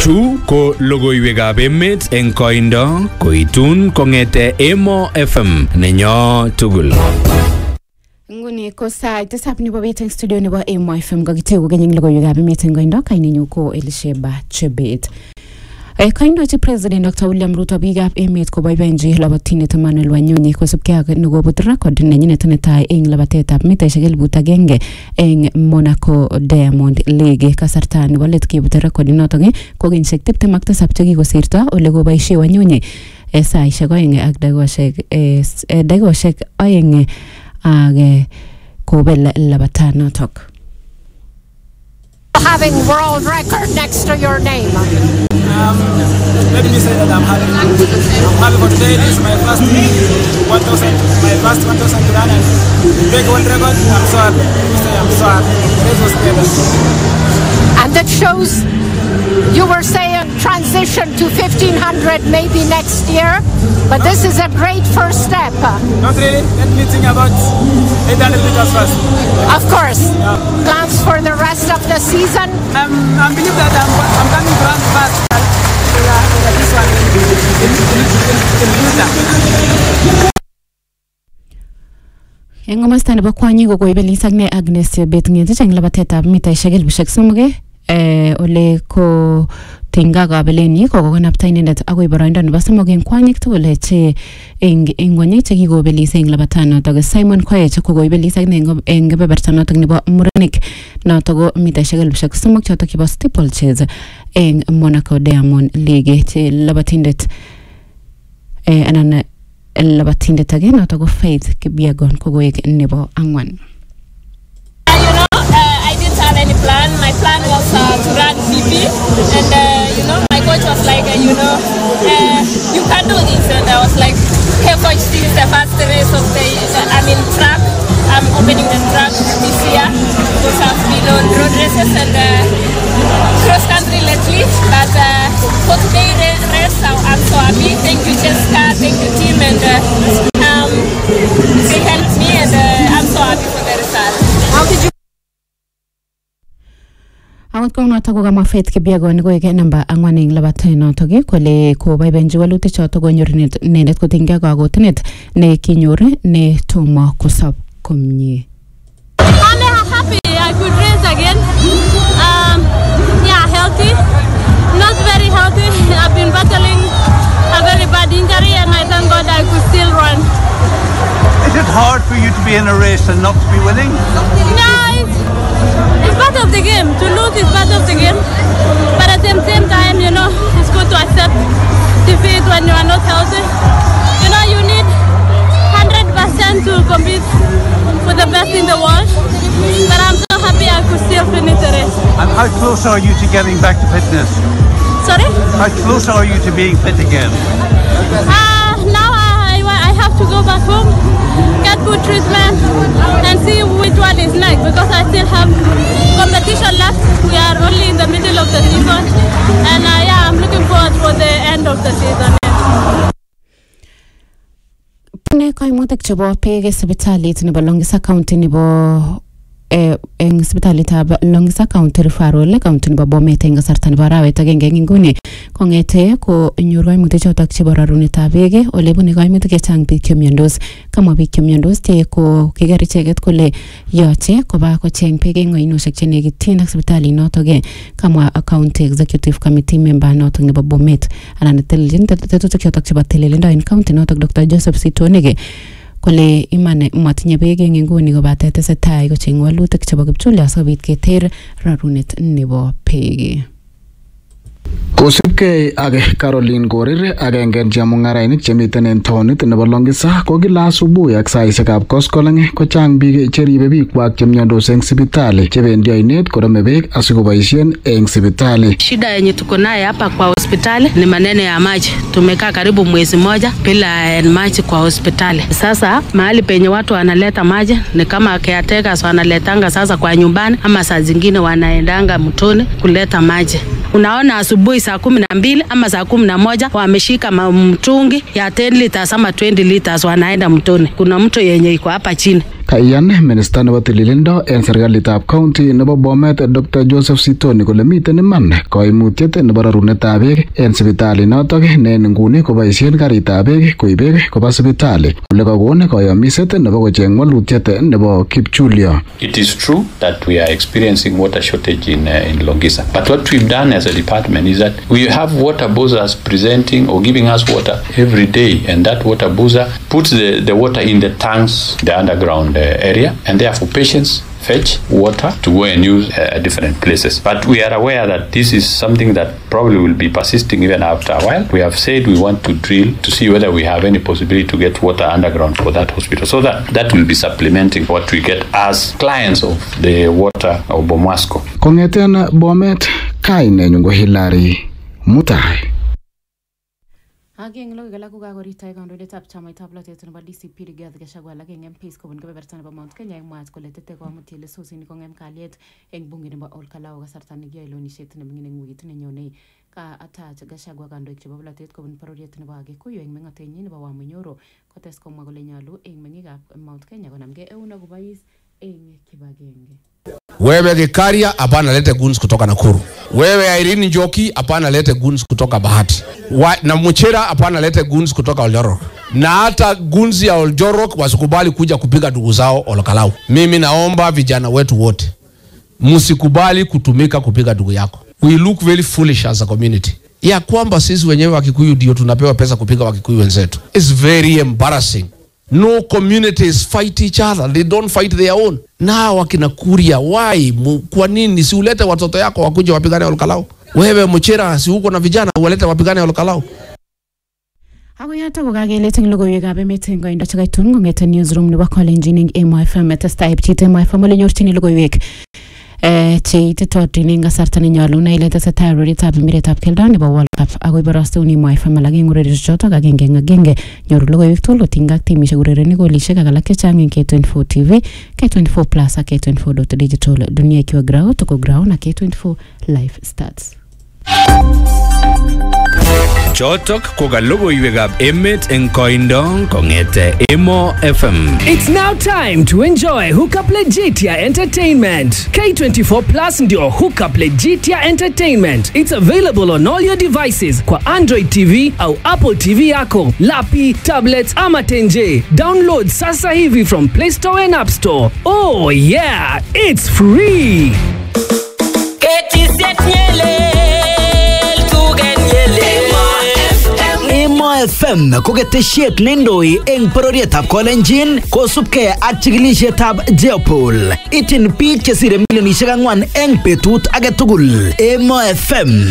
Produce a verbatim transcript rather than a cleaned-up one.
Chu ko logoiwekab emet eng koindo koitun kongete Emo F M nenyo tugul. Nguni ko sait tisap nebo bet eng studio nebo Emo F M kakitegu kenying logoiwekab emet eng koindo kainenyu ko Elisheba Chebet. E kaindochi President Doctor William Ruto biikab emet koboiboenji labatindet Emmanuel Wanyonyi kosubkei ak nekobut record nenyinet netai eng labatetab mitaishek elput agenge eng Monaco Diamond League. Kasarta nebo let kebute record inotok ko kenyisiek tiptem ak tisap chekikosirto ole koboisie Wanyonyi e saishek oeng ak dakikoshek e dakikoshek oeng ak kobel labatanotok. Having world record next to your name. Um, let me say that I'm happy. I'm happy for today. This is my first one thousand, my first one thousand to run and break world record. I'm so happy. I'm so happy. This was together. And that shows you were saying transition to fifteen hundred maybe next year, but this is a great first step. Not really. Let me think about eight hundred meters first. Of course. Yeah. Plans for the rest of the season? Um, I believe that I'm, I'm coming to run fast. This one in future. Eng komasta nebo kwanyik ko koibelis ak ne Agnes Betng'et eng labatetab mitaishek elpushek somok eh ole ko tinga kabelenyi ko kokonapta inendet akoi boroindo nebo somok eng kwanyik tugul che eng ingwany che kikobelis eng labatanotok. Simon Koech ko koibelis ak ne eng kebeberta notok nebo murenik notok ko mitaishek elpushek somok chotok chebo steeplechase eng Monaco Diamond League che labatindet eh anan labatindet age notok ko Faith Kipyegon ko koek nebo angwan. Any plan. My plan was uh, to run V P, and uh, you know, my coach was like, uh, you know, uh, you can do this, and I was like, hey coach, this is the first race of the, uh, I mean, track. I'm opening the track this year because I've been on road races and uh, cross country lately, but uh, for today race, I'm so happy. Thank you, Jessica. Thank you, team, and uh, um, they helped me, and uh, I'm so happy for the result. How did you? Awat ko notok ko kama Faith Kipyegon ko ike namba angwan eng labatanotok kole ko boiboenji walutik chotok konyor inendet kotinygei kakotenet ne kinyor ne tomo kosob komie. I'm happy I could race again. Um, yeah, healthy. Not very healthy. I've been battling a very bad injury and I thank God I could still run. Is it hard for you to be in a race and not to be winning? No, it's, it's part of the game. To lose is part of the game. But at the same time, you know, it's good to accept defeat when you are not healthy. You know, you need one hundred percent to compete with the best in the world. But I'm so happy I could still finish the race. And how close are you to getting back to fitness? Sorry? How close are you to being fit again? Uh, now I, I have to go back home, get good treatment, and see which one is next because I still have competition left. We are only in the middle of the season, and uh, yeah, I'm looking forward for the end of the season. Pune kaimutik chebo peek sipitalit nebo Longisa County nebo eh eng sipitalitab Longisa County Referral County nebo Bomet eng kasarta nebo arawet agenge eng nguni kongete ko nyor kaimutik chotok chebo rarunetab beek ole bune kaimutik chechang biik chemiondos. Kamwa biik chemiondos che ko kiker icheket kole yoche koba kocheng beek eng oinoshek che nekityin ak sipitalit notok. Kamwa County Executive Committee member notok nebo Bomet anan teleljin tetutik chotok chebo telelindo eng county notok Doctor Joseph Sitonege kole imane matinye beek eng nguni kobate tesetai kocheng walutik chebo kipchulyo asikobit keter rarunet nebo beek. Kosubkei ak Caroline Korir agenge eng chemung'arainik chemiten en taonit nebo Longisa ko kila asubuhi ak saishekab koskoleng ko chang biik cheribe biikwak chemiondos eng sipitali chebendi oinet korome beek asikoboisien eng sipitali. Shida yenye tuko naye hapa kwa hospitali ni maneno ya maji. Tumekaa karibu mwezi moja bila maji kwa hospitali. Sasa mahali penye watu wanaleta maji ni kama caretaker wanaletanga sasa kwa nyumbani ama saa zingine wanaendanga mtoni kuleta maji. Unaona asubuhi saa kumi na mbili ama saa kumi na moja wameshika mtungi ya ten liters ama twenty liters wanaenda mtoni. Kuna mto yenye iko hapa chini. Kaiyan Minister nebo tililindo en serikalitab county nebo Bomet Doctor Joseph Sitoni kole miten iman koimutiet nebo rarunetab beek en sipitali notok ne en nguni koboisien karitab beek koib beek koba sipitali ole kakon koyomiset nebo kocheng walutiet nebo Kipchulio. It is true that we are experiencing water shortage in uh, in Longisa, but what we've done as a department is that we have water boozers presenting or giving us water every day, and that water boozer puts the, the water in the tanks, the underground uh, area, and therefore patients fetch water to go and use uh, at different places. But we are aware that this is something that probably will be persisting even after a while. We have said we want to drill to see whether we have any possibility to get water underground for that hospital, so that that will be supplementing what we get as clients of the water of Bomasco. Kongeten Bomet, kaine nyungo Hilary Mutai. Ageng lo gala kuga gori tai kan rode tap chama tabla te tun ba D C P rigath gashagwa la geng M Ps ko bun kebebertan ba Mount Kenya eng mat ko letete ko amutile so sin ko ngem kaliet eng bungi ba ol kala ga sartan gi ilo ni shet ne ngine ngwit ne nyone ka ata gashagwa kan do ke babla te ko bun parodiet ne ba ge ko yo eng mengate ni ba wa munyoro ko tes ko magole nyalu eng mengi ga Mount Kenya ko namge e una gubais eng kibagenge. Wewe Gikaria hapana lete guns kutoka Nakuru. Wewe Irene Njoki hapana lete guns kutoka Bahati. Wa, na Muchera hapana lete guns kutoka Oljorok. Na hata guns ya Oljorok wasikubali kuja kupiga ndugu zao Olkalau. Mimi naomba vijana wetu wote msikubali kutumika kupiga ndugu yako. We look very foolish as a community. Ya kwamba sisi wenyewe wa Kikuyu ndio tunapewa pesa kupiga wa Kikuyu wenzetu. It's very embarrassing. No communities fight each other. They don't fight their own. Na wakina Kuria, why? Kwa nini si ulete watoto yako wakuje wapigane Olkalau? Wewe Muchera si uko na vijana ulete wapigane Olkalau? Ako yata ko kageleting logoiwek ab emet eng koindo chekaitun kong'eten newsroom nebo Kalenjin eng Emo F M. Testai pchit Emo F M ole nyorchini logoiwek eh cheititotin eng kasarta nenyolu na ile tesetai urerietab mpiretab keldo nebo World Cup akoi borosteun Emo F M alak eng ureriosiek chotok agenge eng agenge. Nyoru logoiwek tugul kotinygei ak timisiek urerenik golisiek ak alak chechang eng K twenty-four T V, K twenty-four Plus ak K twenty-four dot digital. Dunia ikiwa grao tuko grao na K twenty-four live stats. Chotok ko ka logoiwekab emet eng koindo kong'ete Emo F M. It's now time to enjoy Hookup Legitia Entertainment. K twenty-four Plus ndio Hookup Legitia Entertainment. It's available on all your devices kwa Android T V au Apple T V yako, lapi, tablets ama tenje. Download sasa hivi from Play Store and App Store. Oh yeah, it's free. Emo F M ko ketesiet nendoi eng pororietab Kalenjin kosubkei ak chikilisietab Jeopol. Itin biik chesire milionisiek ang'wan eng betut age tugul. Emo F M